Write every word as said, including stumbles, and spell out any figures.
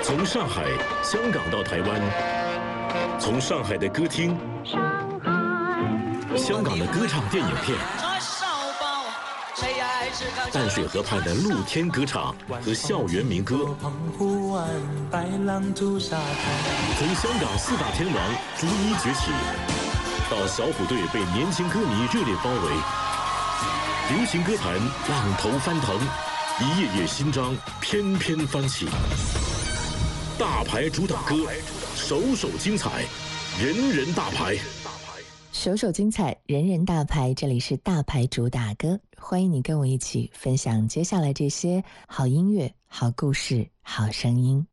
从上海、香港到台湾，从上海的歌厅、香港的歌唱电影片，淡水河畔的露天歌场和校园民歌，从香港四大天王逐一崛起，到小虎队被年轻歌迷热烈包围，流行歌坛浪头翻腾，一页页新章翩翩翻起。大牌主打歌，首首精彩，人人大牌。 首首精彩，人人大牌。这里是大牌主打歌，欢迎你跟我一起分享接下来这些好音乐、好故事、好声音。